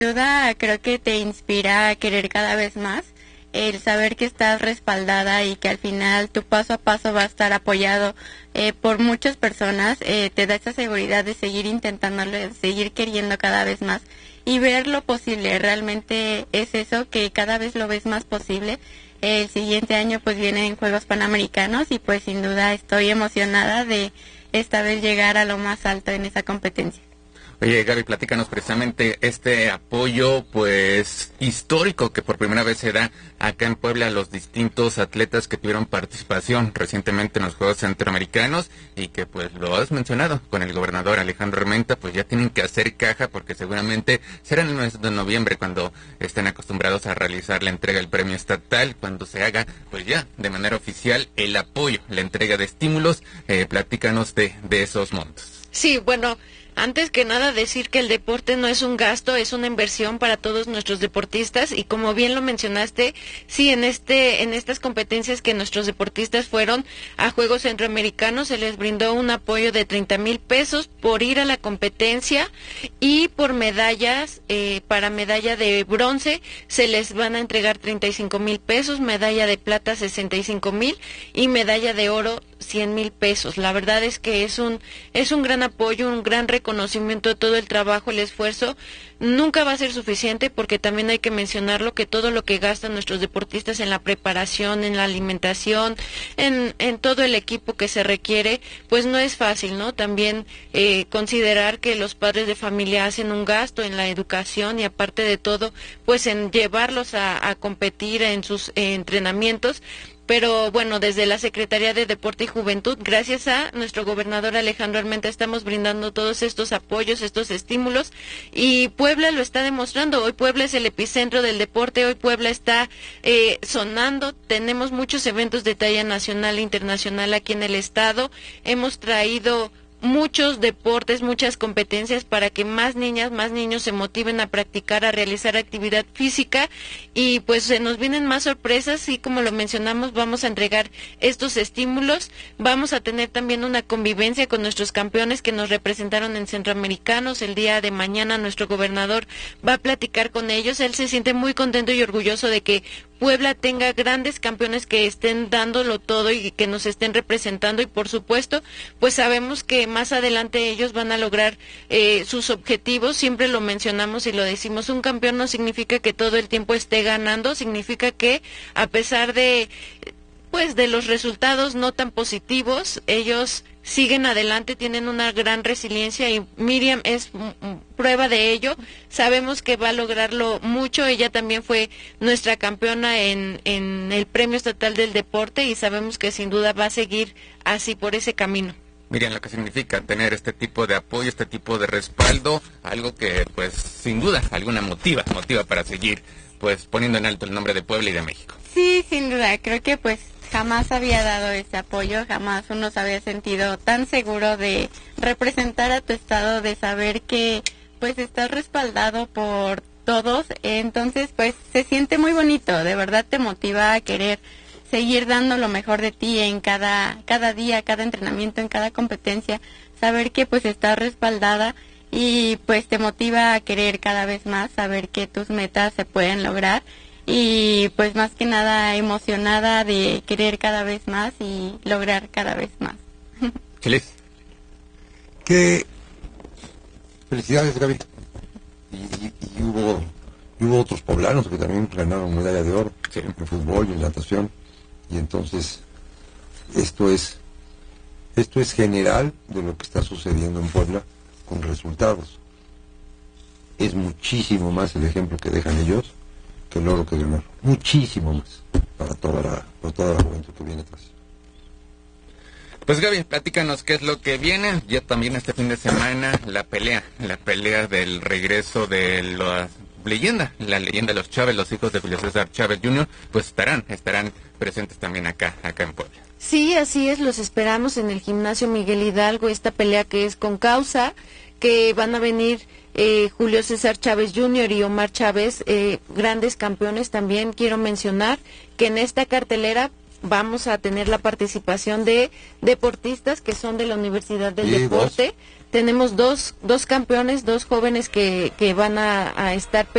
Duda, creo que te inspira a querer cada vez más el saber que estás respaldada y que al final tu paso a paso va a estar apoyado por muchas personas, te da esa seguridad de seguir intentándolo, de seguir queriendo cada vez más y ver lo posible. Realmente es eso, que cada vez lo ves más posible. El siguiente año pues vienen Juegos Panamericanos y pues sin duda estoy emocionada de esta vez llegar a lo más alto en esa competencia. Oye, Gaby, platícanos precisamente este apoyo, pues, histórico que por primera vez se da acá en Puebla a los distintos atletas que tuvieron participación recientemente en los Juegos Centroamericanos y que, pues, lo has mencionado con el gobernador Alejandro Armenta, pues ya tienen que hacer caja porque seguramente será en el mes de noviembre cuando estén acostumbrados a realizar la entrega del premio estatal, cuando se haga, pues ya, de manera oficial, el apoyo, la entrega de estímulos. Platícanos de esos montos. Sí, bueno, antes que nada decir que el deporte no es un gasto, es una inversión para todos nuestros deportistas y como bien lo mencionaste, sí, en estas competencias que nuestros deportistas fueron a Juegos Centroamericanos se les brindó un apoyo de 30,000 pesos por ir a la competencia y por medallas, para medalla de bronce se les van a entregar 35,000 pesos, medalla de plata 65,000 y medalla de oro 100,000 pesos. La verdad es que es un gran apoyo, un gran reconocimiento de todo el trabajo, el esfuerzo. Nunca va a ser suficiente porque también hay que mencionarlo que todo lo que gastan nuestros deportistas en la preparación, en la alimentación, en todo el equipo que se requiere, pues no es fácil, ¿no? También considerar que los padres de familia hacen un gasto en la educación y aparte de todo, pues en llevarlos a competir en sus entrenamientos. Pero bueno, desde la Secretaría de Deporte y Juventud, gracias a nuestro gobernador Alejandro Armenta, estamos brindando todos estos apoyos, estos estímulos, y Puebla lo está demostrando. Hoy Puebla es el epicentro del deporte, hoy Puebla está sonando, tenemos muchos eventos de talla nacional e internacional aquí en el estado, hemos traído muchos deportes, muchas competencias para que más niñas, más niños se motiven a practicar, a realizar actividad física y pues se nos vienen más sorpresas y como lo mencionamos vamos a entregar estos estímulos, vamos a tener también una convivencia con nuestros campeones que nos representaron en Centroamericanos. El día de mañana nuestro gobernador va a platicar con ellos, él se siente muy contento y orgulloso de que Puebla tenga grandes campeones que estén dándolo todo y que nos estén representando y por supuesto pues sabemos que más adelante ellos van a lograr sus objetivos. Siempre lo mencionamos y lo decimos, un campeón no significa que todo el tiempo esté ganando, significa que a pesar de pues de los resultados no tan positivos, ellos siguen adelante, tienen una gran resiliencia y Miriam es prueba de ello. Sabemos que va a lograrlo mucho, ella también fue nuestra campeona en el Premio Estatal del Deporte y sabemos que sin duda va a seguir así por ese camino. Miriam, lo que significa tener este tipo de apoyo, este tipo de respaldo, algo que pues sin duda alguna motiva para seguir pues poniendo en alto el nombre de Puebla y de México. Sí, sin duda, creo que pues jamás había dado ese apoyo, jamás uno se había sentido tan seguro de representar a tu estado, de saber que pues estás respaldado por todos, entonces pues se siente muy bonito, de verdad te motiva a querer seguir dando lo mejor de ti en cada día, cada entrenamiento, en cada competencia, saber que pues estás respaldada y pues te motiva a querer cada vez más, saber que tus metas se pueden lograr. Y pues más que nada emocionada de querer cada vez más y lograr cada vez más. Feliz. Qué felicidades, Gaby. Y hubo otros poblanos que también ganaron medalla de oro, sí, en fútbol y en natación. Y entonces esto es general de lo que está sucediendo en Puebla con resultados. Es muchísimo más el ejemplo que dejan ellos que el oro que ganaron, muchísimo más para toda la juventud que viene atrás. Pues Gaby, platícanos qué es lo que viene. Ya también este fin de semana la pelea del regreso de la leyenda de los Chávez, los hijos de Julio César Chávez Jr., pues estarán presentes también acá en Puebla. Sí, así es, los esperamos en el Gimnasio Miguel Hidalgo, esta pelea que es con causa, que van a venir Julio César Chávez Jr. y Omar Chávez, grandes campeones. También quiero mencionar que en esta cartelera vamos a tener la participación de deportistas que son de la Universidad del Deporte. Tenemos dos campeones, dos jóvenes que van a estar